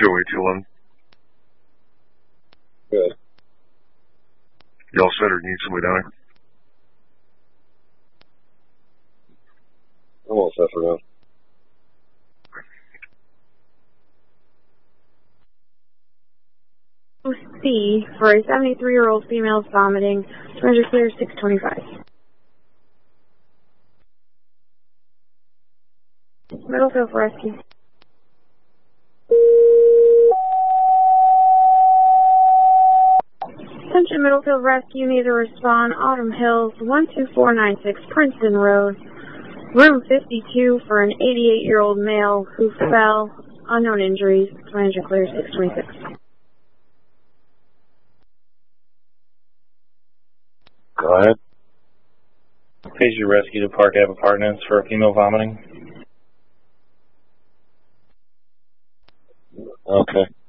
20821. Good. Y'all set or need somebody down there? I'm all set for now. C for a 73-year-old female's vomiting. Surrender clear 625. Middlefield for rescue. Attention Middlefield Rescue, need to respond. Autumn Hills, 12496 Princeton Road, room 52 for an 88-year-old male who fell. Unknown injuries. Surrender clear 626. Go ahead. Page your rescue to Park Ave Apartments for a female vomiting. Okay.